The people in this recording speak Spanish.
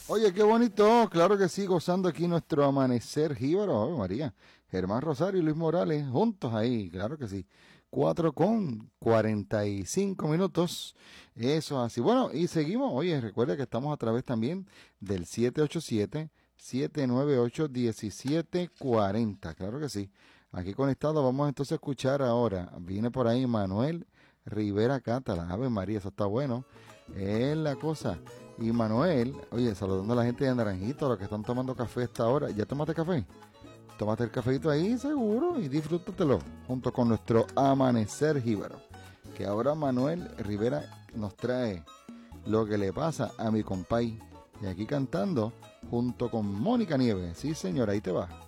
Oye, qué bonito, claro que sí, gozando aquí nuestro amanecer jíbaro, Ave María. Germán Rosario y Luis Morales, juntos ahí, claro que sí. 4:45. Eso así. Bueno, y seguimos. Oye, recuerda que estamos a través también del 787-798-1740. Claro que sí. Aquí conectado, vamos entonces a escuchar ahora. Viene por ahí Manuel Rivera Cátala. Ave María, eso está bueno. Es la cosa. Y Manuel, oye, saludando a la gente de Naranjito, los que están tomando café a esta hora. ¿Ya tomaste café? Tómate el cafecito ahí seguro y disfrútatelo junto con nuestro amanecer jíbaro. Que ahora Manuel Rivera nos trae lo que le pasa a mi compay. Y aquí cantando junto con Mónica Nieves. Sí, señora, ahí te va.